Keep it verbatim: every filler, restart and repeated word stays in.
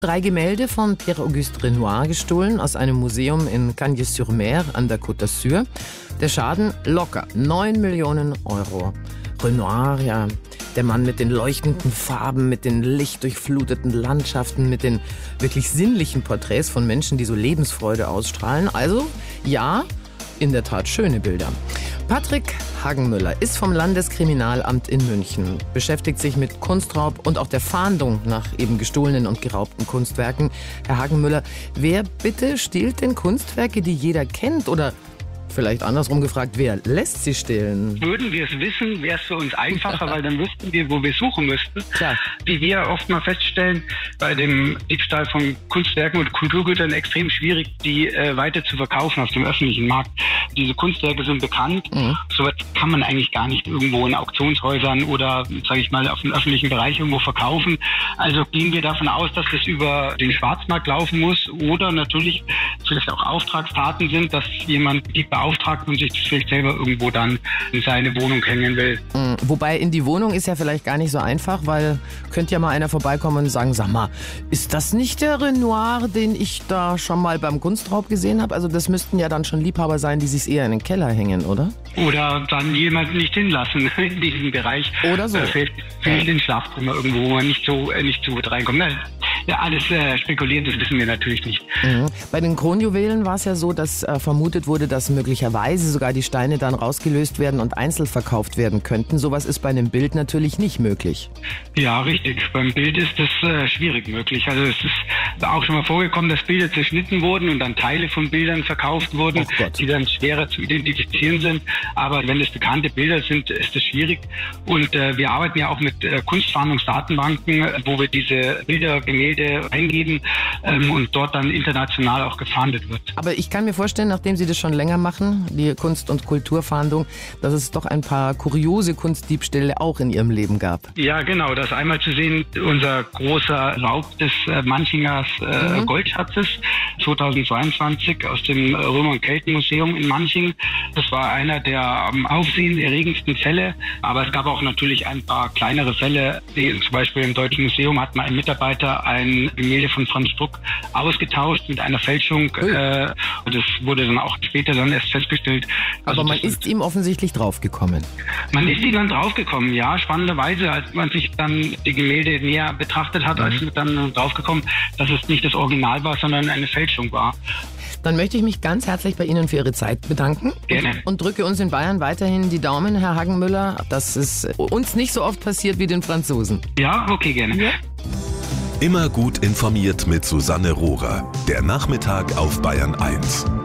Drei Gemälde von Pierre-Auguste Renoir gestohlen aus einem Museum in Cagnes-sur-Mer an der Côte d'Azur. Der Schaden locker neun Millionen Euro. Renoir, ja, der Mann mit den leuchtenden Farben, mit den lichtdurchfluteten Landschaften, mit den wirklich sinnlichen Porträts von Menschen, die so Lebensfreude ausstrahlen. Also, ja, in der Tat schöne Bilder. Patrick Hagenmüller ist vom Landeskriminalamt in München, beschäftigt sich mit Kunstraub und auch der Fahndung nach eben gestohlenen und geraubten Kunstwerken. Herr Hagenmüller, wer bitte stiehlt denn Kunstwerke, die jeder kennt? Oder vielleicht andersrum gefragt, wer lässt sie stehlen? Würden wir es wissen, wäre es für uns einfacher, weil dann wüssten wir, wo wir suchen müssten. Klar. Wie wir oft mal feststellen, bei dem Diebstahl von Kunstwerken und Kulturgütern extrem schwierig, die äh, weiter zu verkaufen auf dem öffentlichen Markt. Diese Kunstwerke sind bekannt. Mhm. So etwas kann man eigentlich gar nicht irgendwo in Auktionshäusern oder, sage ich mal, auf dem öffentlichen Bereich irgendwo verkaufen. Also gehen wir davon aus, dass das über den Schwarzmarkt laufen muss oder natürlich vielleicht auch Auftragstaten sind, dass jemand die beauftragt und sich das vielleicht selber irgendwo dann in seine Wohnung hängen will. Mhm. Wobei in die Wohnung ist ja vielleicht gar nicht so einfach, weil könnte ja mal einer vorbeikommen und sagen, sag mal, ist das nicht der Renoir, den ich da schon mal beim Kunstraub gesehen habe? Also das müssten ja dann schon Liebhaber sein, die sich eher in den Keller hängen, oder? Oder dann jemanden nicht hinlassen in diesem Bereich. Oder so. Äh, fehlt, fehlt ja. in Schlafzimmer irgendwo, wo man nicht so, äh, nicht so gut reinkommt. Na, ja, alles äh, spekulieren, das wissen wir natürlich nicht. Mhm. Bei den Kronjuwelen war es ja so, dass äh, vermutet wurde, dass möglicherweise sogar die Steine dann rausgelöst werden und einzeln verkauft werden könnten. Sowas ist bei einem Bild natürlich nicht möglich. Ja, richtig. Beim Bild ist das äh, schwierig möglich. Also es ist auch schon mal vorgekommen, dass Bilder zerschnitten wurden und dann Teile von Bildern verkauft wurden, oh die dann schwerer zu identifizieren sind. Aber wenn es bekannte Bilder sind, ist das schwierig. Und äh, wir arbeiten ja auch mit äh, Kunstfahndungsdatenbanken, wo wir diese Bilder, Gemälde eingeben ähm, und dort dann international auch gefahndet wird. Aber ich kann mir vorstellen, nachdem Sie das schon länger machen, die Kunst- und Kulturfahndung, dass es doch ein paar kuriose Kunstdiebstähle auch in Ihrem Leben gab. Ja, genau. Das einmal zu sehen, unser großer Raub des äh, Manchingers äh, mhm. Goldschatzes zweitausendzweiundzwanzig aus dem Römer- und Keltenmuseum in Manching. Das war einer der am aufsehenerregendsten Fälle. Aber es gab auch natürlich ein paar kleinere Fälle. Wie zum Beispiel im Deutschen Museum hat mal ein Mitarbeiter ein Gemälde von Franz Struck ausgetauscht mit einer Fälschung. Äh, und das wurde dann auch später dann erst festgestellt. Also aber man ist ihm offensichtlich draufgekommen. Man ist ihm dann draufgekommen, ja. Spannenderweise, als man sich dann die Gemälde näher betrachtet hat, mhm. als man dann draufgekommen, dass es nicht das Original war, sondern eine Fälschung war. Dann möchte ich mich ganz herzlich bei Ihnen für Ihre Zeit bedanken. Gerne. Und drücke uns in Bayern weiterhin die Daumen, Herr Hagenmüller, dass es uns nicht so oft passiert wie den Franzosen. Ja, okay, gerne. Ja. Immer gut informiert mit Susanne Rohrer. Der Nachmittag auf Bayern eins.